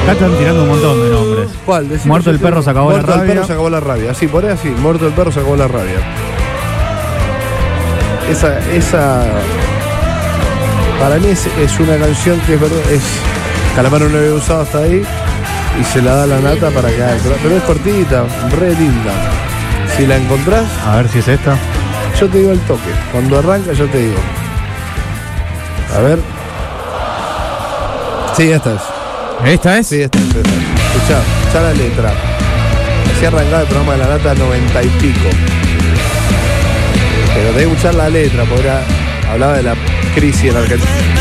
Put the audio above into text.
Acá están tirando un montón de nombres. ¿Cuál? Decime. Muerto el perro, se acabó la rabia. Muerto el perro, se acabó la rabia. Así, por ahí así. Muerto el perro, se acabó la rabia. Esa para mí es una canción que es verdad. Calamaro no había usado hasta ahí y se la da la nata para que haga. Pero es cortita, re linda. Si la encontrás, A ver si es esta. yo te digo el toque. Cuando arranca, yo te digo. A ver. Sí, esta es. ¿Esta es? Sí, esta es. Escuchá la letra. Así arrancaba el programa de la nata 90 y pico. Pero tenés que escuchar la letra, porque hablaba de la crisis en Argentina.